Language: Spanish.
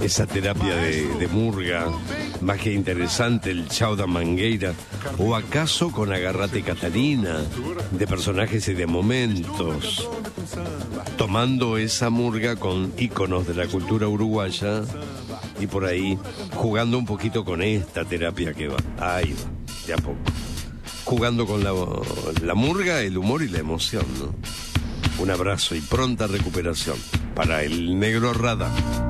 esa terapia de murga, más que interesante, el Chao da Mangueira, o acaso con Agarrate Catalina, de personajes y de momentos, tomando esa murga con íconos de la cultura uruguaya y por ahí jugando un poquito con esta terapia que va, ahí va, de a poco, jugando con la murga, el humor y la emoción, ¿no? Un abrazo y pronta recuperación para el Negro Rada.